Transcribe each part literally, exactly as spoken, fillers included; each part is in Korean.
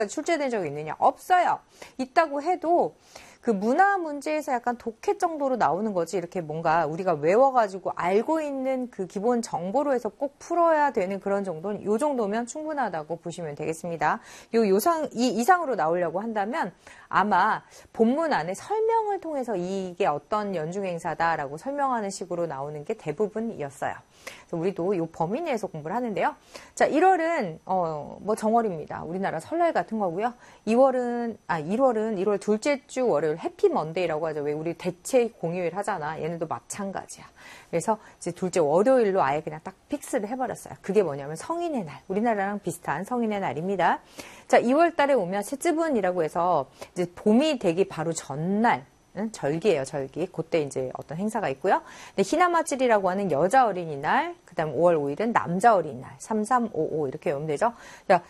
출제된 적이 있느냐? 없어요. 있다고 해도 그 문화 문제에서 약간 독해 정도로 나오는 거지, 이렇게 뭔가 우리가 외워가지고 알고 있는 그 기본 정보로 해서 꼭 풀어야 되는 그런 정도는, 요 정도면 충분하다고 보시면 되겠습니다. 요 요상, 이 이상으로 나오려고 한다면 아마 본문 안에 설명을 통해서 이게 어떤 연중행사다라고 설명하는 식으로 나오는 게 대부분이었어요. 그래서 우리도 요 범위 내에서 공부를 하는데요. 자, 일월은 어, 뭐 정월입니다. 우리나라 설날 같은 거고요. 이월은 아 일월은 일월 둘째 주 월요일 해피 먼데이라고 하죠. 왜 우리 대체 공휴일 하잖아. 얘네도 마찬가지야. 그래서 이제 둘째 월요일로 아예 그냥 딱 픽스를 해버렸어요. 그게 뭐냐면 성인의 날. 우리나라랑 비슷한 성인의 날입니다. 자, 이월 달에 오면 세쯔분이라고 해서 이제 봄이 되기 바로 전날. 응? 절기예요, 절기. 그때 이제 어떤 행사가 있고요. 근데 히나마츠리라고 하는 여자 어린이날, 그 다음 오월 오일은 남자 어린이날, 삼삼오오 이렇게 외우면 되죠. 자,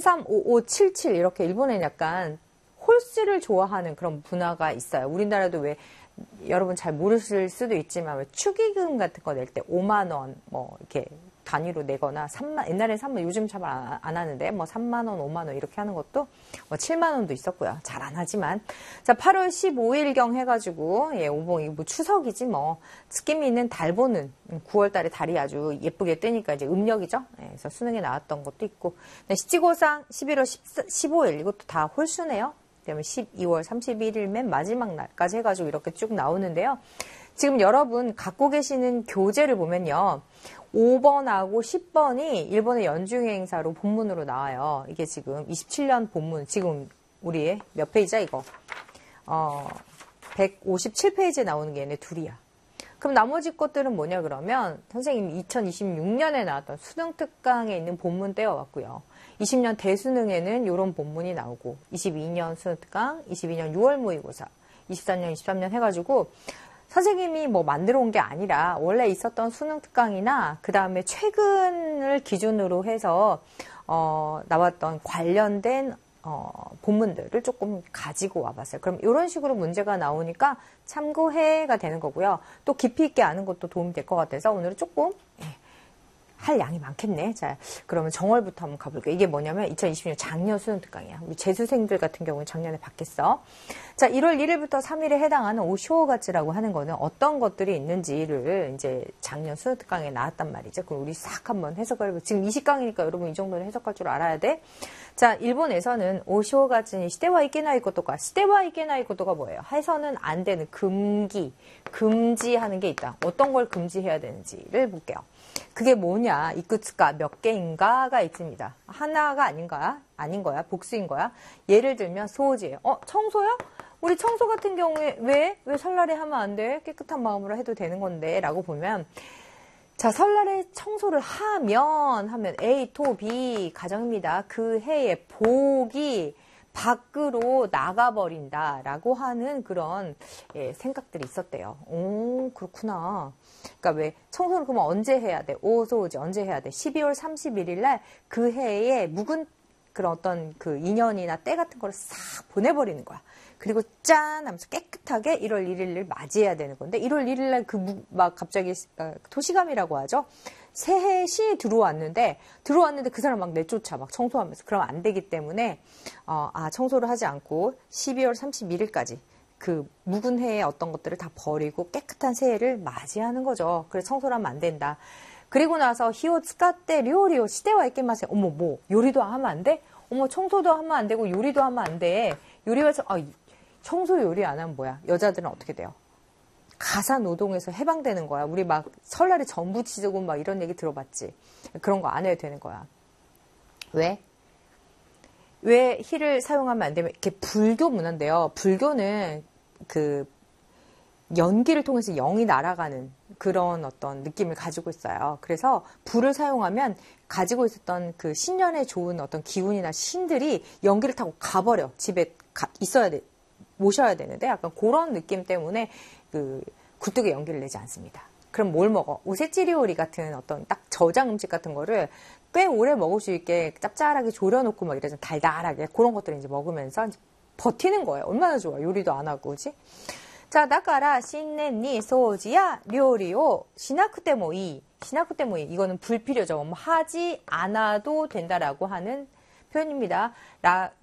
삼삼오오칠칠 이렇게 일본에는 약간 홀스를 좋아하는 그런 문화가 있어요. 우리나라도 왜 여러분 잘 모르실 수도 있지만 왜 축의금 같은 거 낼 때 오만 원 뭐 이렇게 단위로 내거나 삼만, 옛날엔 삼만, 요즘 잘 안 안 하는데 뭐 삼만 원, 오만 원 이렇게 하는 것도 뭐 칠만 원도 있었고요. 잘 안 하지만. 자, 팔월 십오일경 해가지고, 예, 오봉이 뭐 추석이지 뭐. 스키미는 달 보는 구월 달에 달이 아주 예쁘게 뜨니까 이제 음력이죠. 예, 그래서 수능에 나왔던 것도 있고. 시치고상 십일월 십오일 이것도 다 홀수네요. 그다음에 십이월 삼십일일 맨 마지막 날까지 해가지고 이렇게 쭉 나오는데요. 지금 여러분 갖고 계시는 교재를 보면요. 오 번하고 십 번이 일본의 연중행사로 본문으로 나와요. 이게 지금 이십칠 년 본문, 지금 우리 몇 페이지야 이거? 어, 백오십칠 페이지에 나오는 게 얘네 둘이야. 그럼 나머지 것들은 뭐냐 그러면 선생님이 이천이십육 년에 나왔던 수능특강에 있는 본문 떼어왔고요. 이십 년 대수능에는 이런 본문이 나오고, 이십이 년 수능특강, 이십이 년 유월 모의고사, 이십삼 년, 이십삼 년 해가지고 선생님이 뭐 만들어 온 게 아니라 원래 있었던 수능특강이나 그 다음에 최근을 기준으로 해서 어, 나왔던 관련된 어, 본문들을 조금 가지고 와봤어요. 그럼 이런 식으로 문제가 나오니까 참고해가 되는 거고요. 또 깊이 있게 아는 것도 도움이 될 것 같아서 오늘은 조금 예, 할 양이 많겠네. 자, 그러면 정월부터 한번 가볼게요. 이게 뭐냐면 이천이십 년 작년 수능특강이야. 우리 재수생들 같은 경우는 작년에 받겠어. 자, 일월 일일부터 삼일에 해당하는 오쇼가츠라고 하는 거는 어떤 것들이 있는지를 이제 작년 수능특강에 나왔단 말이죠. 그럼 우리 싹 한번 해석을 해보고, 지금 이십 강이니까 여러분 이 정도는 해석할 줄 알아야 돼. 자, 일본에서는 오쇼가츠니 시대와 이케나이 고토가, 시대와 이케나이 고토가 뭐예요? 해서는 안 되는 금기, 금지하는 게 있다. 어떤 걸 금지해야 되는지를 볼게요. 그게 뭐냐, 이쿠츠카 몇 개인가가 있습니다. 하나가 아닌가? 아닌 거야? 복수인 거야? 예를 들면 소지예요. 어, 청소야? 우리 청소 같은 경우에 왜? 왜 설날에 하면 안 돼? 깨끗한 마음으로 해도 되는 건데 라고 보면, 자, 설날에 청소를 하면 하면 A, 토, B 가정입니다. 그 해에 복이 밖으로 나가버린다라고 하는 그런 예, 생각들이 있었대요. 오, 그렇구나. 그러니까 왜 청소를 그러면 언제 해야 돼? 오소지 언제 해야 돼? 십이월 삼십일일 날 그 해에 묵은 그런 어떤 그 인연이나 때 같은 거를 싹 보내버리는 거야. 그리고 짠 하면서 깨끗하게 일월 일일을 맞이해야 되는 건데, 일월 일일 날 그 막 갑자기 토시감이라고 하죠. 새해 신이 들어왔는데 들어왔는데 그 사람 막 내쫓아 막 청소하면서, 그러면 안 되기 때문에 어, 아 청소를 하지 않고 십이월 삼십일일까지 그 묵은 해의 어떤 것들을 다 버리고 깨끗한 새해를 맞이하는 거죠. 그래서 청소를 하면 안 된다. 그리고 나서 히오 츠카떼 료리오 시대와 있겠마세. 어머 뭐 요리도 하면 안 돼? 어머 청소도 하면 안 되고 요리도 하면 안 돼. 요리에서 아 청소 요리 안 하면 뭐야? 여자들은 어떻게 돼요? 가사 노동에서 해방되는 거야. 우리 막 설날에 전부 치고 막 이런 얘기 들어봤지. 그런 거 안 해도 되는 거야. 왜? 왜 힐을 사용하면 안 되면, 이렇게 불교 문화인데요. 불교는 그 연기를 통해서 영이 날아가는 그런 어떤 느낌을 가지고 있어요. 그래서 불을 사용하면 가지고 있었던 그 신년에 좋은 어떤 기운이나 신들이 연기를 타고 가버려. 집에 가, 있어야 돼. 모셔야 되는데 약간 그런 느낌 때문에 그 굴뚝에 연기를 내지 않습니다. 그럼 뭘 먹어? 우세찌리오리 같은 어떤 딱 저장 음식 같은 거를 꽤 오래 먹을 수 있게 짭짤하게 졸여놓고 막 이래서 달달하게 그런 것들을 이제 먹으면서 이제 버티는 거예요. 얼마나 좋아. 요리도 안 하고, 그지? 자, 다카라 신년니 소지야 료리오 시나쿠테모이. 시나쿠테모이. 이거는 불필요죠. 뭐 하지 않아도 된다라고 하는 표현입니다. 라,